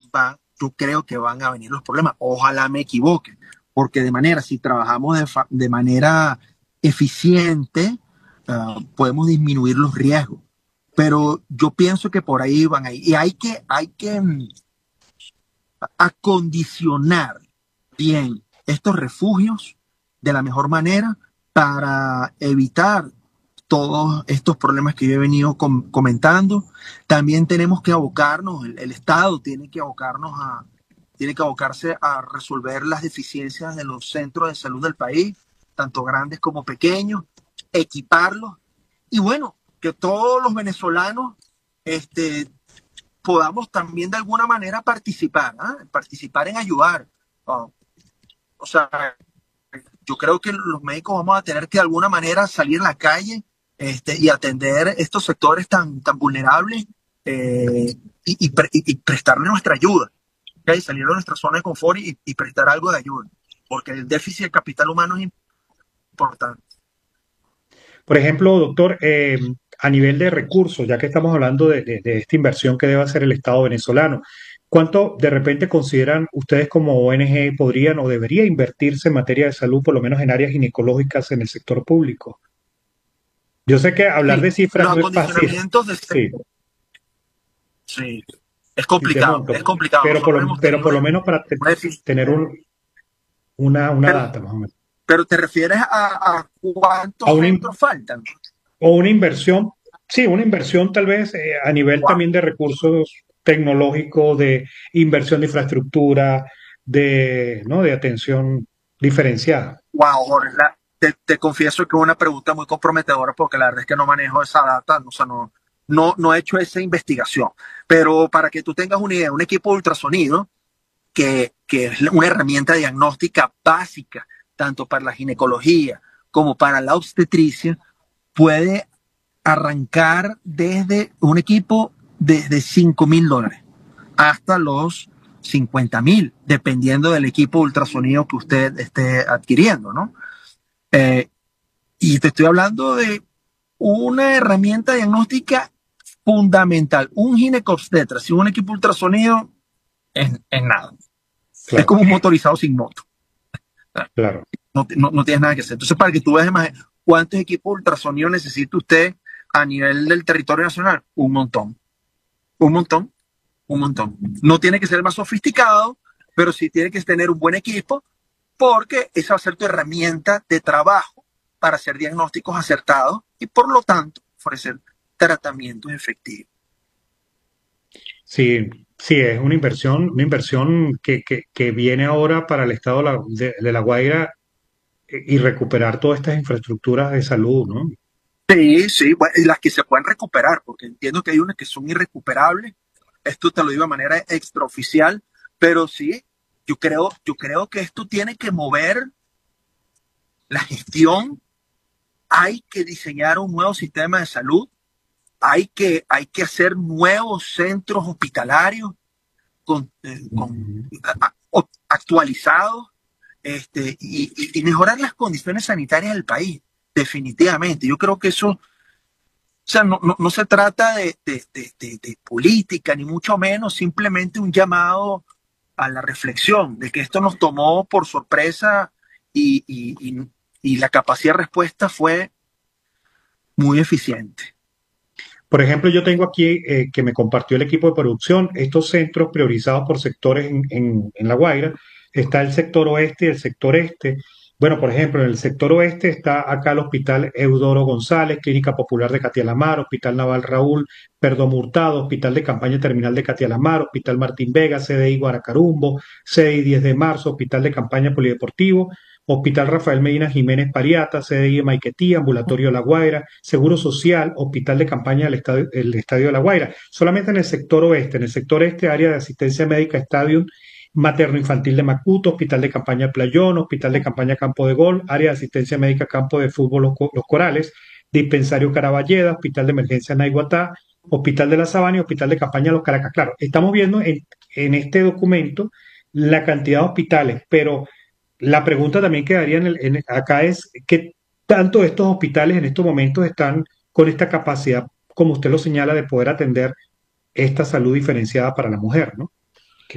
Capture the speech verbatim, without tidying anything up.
va, yo creo que van a venir los problemas. Ojalá me equivoque, porque de manera, si trabajamos de, de manera eficiente, uh, podemos disminuir los riesgos. Pero yo pienso que por ahí van ahí. Y hay que, hay que um, acondicionar bien estos refugios de la mejor manera para evitar todos estos problemas que yo he venido com comentando. También tenemos que abocarnos, el, el Estado tiene que abocarnos a, tiene que abocarse a resolver las deficiencias de los centros de salud del país, tanto grandes como pequeños, equiparlos, y bueno, que todos los venezolanos este, podamos también de alguna manera participar, ¿eh? participar en ayudar. Oh, o sea, yo creo que los médicos vamos a tener que de alguna manera salir a la calle este, y atender estos sectores tan, tan vulnerables eh, y, y, pre y, prestarle nuestra ayuda, ¿okay? Salir de nuestra zona de confort y, y prestar algo de ayuda, porque el déficit de capital humano es importante. Por ejemplo, doctor, eh, a nivel de recursos, ya que estamos hablando de, de, de esta inversión que debe hacer el Estado venezolano, ¿cuánto de repente consideran ustedes como O N G podrían o debería invertirse en materia de salud, por lo menos en áreas ginecológicas en el sector público? Yo sé que hablar Sí, de cifras los no es fácil. acondicionamientos de este, Sí, sí, es sí, de complicado, monto. es complicado. Pero por Nosotros lo, hemos pero tenido por una, lo menos para te- una deficiencia. tener un, una, una Pero, data más o menos. pero te refieres a, a A cuántos una, centros faltan. o una inversión, sí, una inversión tal vez eh, a nivel Wow, también de recursos tecnológicos, de inversión de infraestructura, de, ¿no? de atención diferenciada. wow, Jorge, la, te, te confieso que es una pregunta muy comprometedora porque la verdad es que no manejo esa data, o sea, no, no, no he hecho esa investigación. Pero para que tú tengas una idea, un equipo de ultrasonido, que, que es una herramienta diagnóstica básica, tanto para la ginecología como para la obstetricia, puede arrancar desde un equipo desde cinco mil dólares hasta los cincuenta mil, dependiendo del equipo de ultrasonido que usted esté adquiriendo, ¿no? Eh, y te estoy hablando de una herramienta diagnóstica fundamental. Un ginecobstetra sin un equipo ultrasonido es, es nada. Es Claro, como un motorizado sin moto. claro. No, no, no tienes nada que hacer. Entonces, para que tú veas más, cuántos equipos ultrasonidos necesita usted a nivel del territorio nacional, un montón. Un montón, un montón. No tiene que ser más sofisticado, pero sí tiene que tener un buen equipo, porque esa va a ser tu herramienta de trabajo para hacer diagnósticos acertados y por lo tanto ofrecer tratamientos efectivos. Sí, sí, es una inversión, una inversión que, que, que viene ahora para el estado de La, de, de La Guaira eh, y recuperar todas estas infraestructuras de salud, ¿no? Sí, sí, bueno, y las que se pueden recuperar, porque entiendo que hay unas que son irrecuperables. Esto te lo digo de manera extraoficial, pero sí, yo creo, yo creo que esto tiene que mover la gestión. Hay que diseñar un nuevo sistema de salud. Hay que, hay que hacer nuevos centros hospitalarios con, eh, con, Ujú. a, a, actualizados este, y, y, y mejorar las condiciones sanitarias del país, definitivamente. Yo creo que eso, o sea, no, no, no se trata de, de, de, de, de política, ni mucho menos, simplemente un llamado a la reflexión de que esto nos tomó por sorpresa y, y, y, y la capacidad de respuesta fue muy eficiente. Por ejemplo, yo tengo aquí eh, que me compartió el equipo de producción estos centros priorizados por sectores en, en, en La Guaira. Está el sector oeste y el sector este. Bueno, por ejemplo, en el sector oeste está acá el Hospital Eudoro González, Clínica Popular de Catialamar, Hospital Naval Raúl Perdomo Hurtado, Hospital de Campaña Terminal de Catialamar, Hospital Martín Vega, C D I Guaracarumbo, C D I diez de marzo, Hospital de Campaña Polideportivo, Hospital Rafael Medina Jiménez Pariata, C D I de Maiquetía, Ambulatorio La Guaira, Seguro Social, Hospital de Campaña del Estadio, el Estadio de La Guaira. Solamente en el sector oeste, en el sector este, área de asistencia médica, Estadio Materno Infantil de Macuto, Hospital de Campaña Playón, Hospital de Campaña Campo de Gol, área de asistencia médica Campo de Fútbol Los, Los Corales, Dispensario Caraballeda, Hospital de Emergencia Naiguatá, Hospital de la Sabana y Hospital de Campaña Los Caracas. Claro, estamos viendo en, en este documento la cantidad de hospitales, pero la pregunta también quedaría en el, en, acá es ¿qué tanto estos hospitales en estos momentos están con esta capacidad, como usted lo señala, de poder atender esta salud diferenciada para la mujer, ¿no?